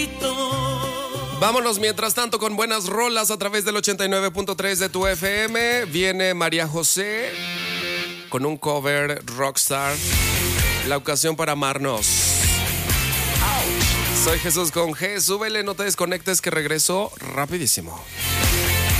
Vámonos mientras tanto con buenas rolas a través del 89.3 de tu FM. Viene María José con un cover Rockstar, La ocasión para amarnos. Soy Jesús con G, súbele, no te desconectes que regreso rapidísimo.